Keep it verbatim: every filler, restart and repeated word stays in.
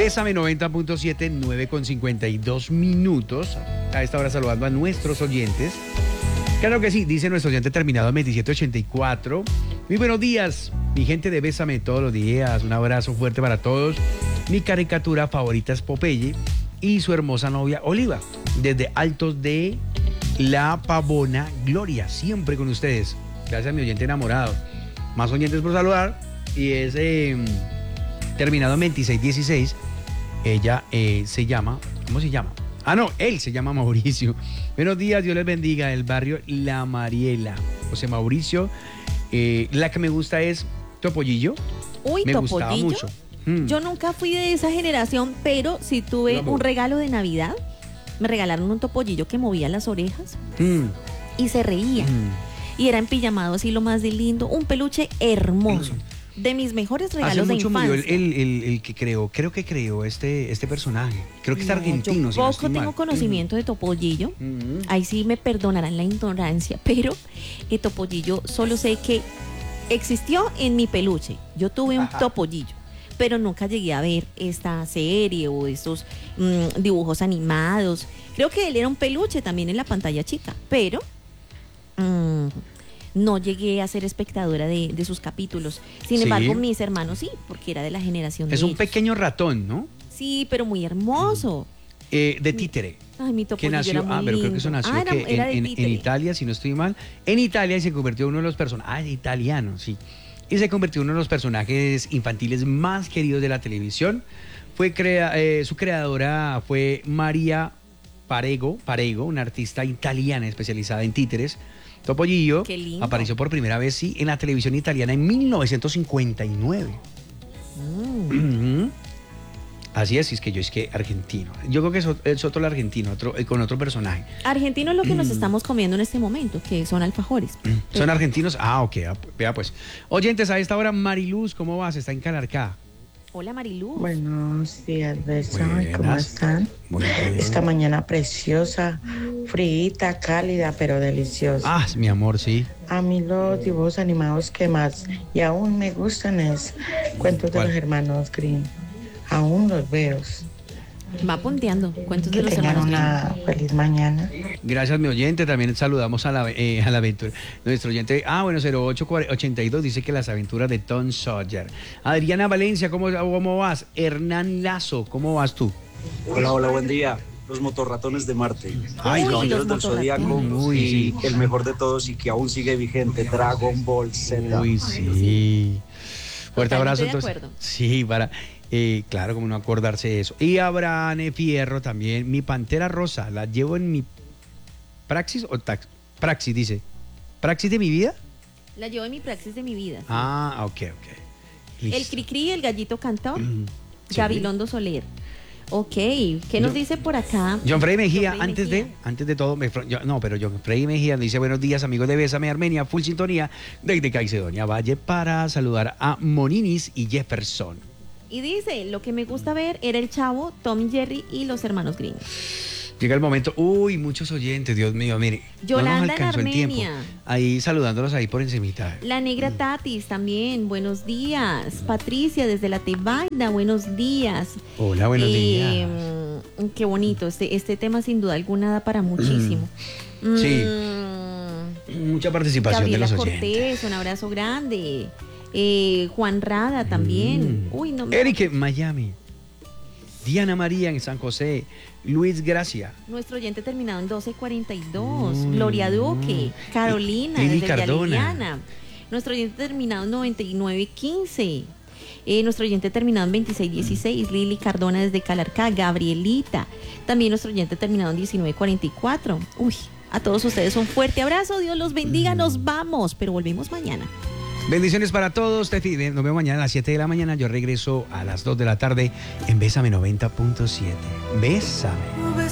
Bésame noventa punto siete, nueve con cincuenta y dos minutos. A esta hora saludando a nuestros oyentes. Claro que sí, dice nuestro oyente terminado en veintisiete ochenta y cuatro. Muy buenos días, mi gente de Bésame todos los días. Un abrazo fuerte para todos. Mi caricatura favorita es Popeye y su hermosa novia Oliva. Desde Altos de La Pavona, Gloria, siempre con ustedes. Gracias a mi oyente enamorado. Más oyentes por saludar. Y es eh, terminado en veintiséis dieciséis. Ella eh, se llama, ¿cómo se llama? Ah, no, él se llama Mauricio. Buenos días, Dios les bendiga. El barrio La Mariela. José Mauricio. Eh, la que me gusta es Topollillo. Uy, me Topollillo. gustaba mucho. Mm. Yo nunca fui de esa generación, pero sí tuve No, un regalo de Navidad. Me regalaron un topollillo que movía las orejas Mm. y se reía. Mm. Y era empillamado así lo más de lindo. Un peluche hermoso. De mis mejores Hace regalos de mucho infancia. murió el, el, el, el que creó, creo que creó este, este personaje. Creo que es No, argentino. Yo si no poco estoy tengo mal. conocimiento de Topollillo. Mm. Ahí sí me perdonarán la ignorancia, pero el Topollillo solo sé que existió en mi peluche. Yo tuve un Ajá. Topollillo, pero nunca llegué a ver esta serie o estos mmm, dibujos animados. Creo que él era un peluche también en la pantalla chica, pero mmm, no llegué a ser espectadora de, de sus capítulos. Sin Sí. embargo, mis hermanos sí, porque era de la generación de Es un ellos. pequeño ratón, ¿no? Sí, pero muy hermoso. Eh, de títere. Ay, mi Que Topollillo nació, era muy ah, pero creo que eso lindo. nació Ah, era, que era en, de en- títere. en Italia, si no estoy mal, en Italia y se convirtió en uno de los personajes, ah, italiano, sí, y se convirtió en uno de los personajes infantiles más queridos de la televisión. Fue crea, eh, su creadora fue María Parego, Parego, una artista italiana especializada en títeres. Topollillo Qué lindo. apareció por primera vez, sí, en la televisión italiana en mil novecientos cincuenta y nueve. Mm. Ujú. Así es, y es que yo es que argentino. Yo creo que es, ot- es otro el argentino, otro, eh, con otro personaje. Argentino es lo que nos Mm. estamos comiendo en este momento, que son alfajores. ¿Son argentinos? Ah, ok, ah, vea pues. Oyentes, a esta hora, Mariluz, ¿cómo vas? Está en Calarcá. Hola, Mariluz. Buenos días, Bésame, ¿cómo Buenas. están? Muy bien. Esta mañana preciosa, fríita, cálida, pero deliciosa. Ah, mi amor, sí. A mí los dibujos animados que más y aún me gustan es Cuentos de ¿Cuál? los Hermanos Grimm. Aún los veo. Va punteando. Cuentos de Que los tengan hermanos una feliz mañana. Gracias, mi oyente. También saludamos a la, eh, a la aventura. Nuestro oyente, ah, bueno, cero ocho ochenta y dos dice que las aventuras de Tom Sawyer. Adriana Valencia, ¿cómo, cómo vas? Hernán Lazo, ¿cómo vas tú? Hola, hola, buen día. Los motorratones de Marte. Ay, Los Uy, Caballeros los del Zodíaco. motorratones. Uy, Y sí. el mejor de todos y que aún sigue vigente, Dragon Ball Z. Uy, sí. Fuerte Totalmente abrazo, de entonces. acuerdo. Sí, para. Eh, claro, como no acordarse de eso. Y Abraham E. Fierro también. Mi pantera rosa, ¿la llevo en mi praxis o tax? Praxis, dice. ¿Praxis de mi vida? La llevo en mi praxis de mi vida. sí. Ah, ok, ok. Listo. El Cricri, el gallito cantor, Mm, sí. Gabilondo Soler. Ok, ¿qué nos Yo- dice por acá? John Frey Mejía, John Frey antes Mejía. de, antes de todo, me- yo- no, pero John Frey Mejía dice buenos días amigos de Bésame Armenia, full sintonía desde Caicedonia Valle para saludar a Moninis y Jefferson. Y dice, lo que me gusta ver era el Chavo, Tom y Jerry y los hermanos Green. Llega el momento, uy, muchos oyentes, Dios mío, mire, Yolanda no en nos alcanzó el tiempo. Armenia. Ahí saludándolos ahí por encimita. La negra Tatis también, buenos días. Patricia desde la Tebaida, buenos días. Hola, buenos Eh, días. Qué bonito, este, este tema sin duda alguna da para muchísimo. Sí. Mm, Mucha participación Gabriela de los oyentes. Cortés, un abrazo grande. Eh, Juan Rada también. Mm. Uy, no me... Eric en Miami. Diana María en San José. Luis Gracia. Nuestro oyente terminado en doce cuarenta y dos. Mm. Gloria Duque. Carolina Lili desde Cardona. Liliana. Nuestro oyente terminado en noventa y nueve quince. Eh, nuestro oyente terminado en veintiséis dieciséis. Lili Cardona desde Calarcá. Gabrielita. También nuestro oyente terminado en diecinueve cuarenta y cuatro. Uy, a todos ustedes un fuerte abrazo. Dios los bendiga. Nos vamos, pero volvemos mañana. Bendiciones para todos. Tefi, nos vemos mañana a las siete de la mañana. Yo regreso a las dos de la tarde en Bésame noventa punto siete. Bésame.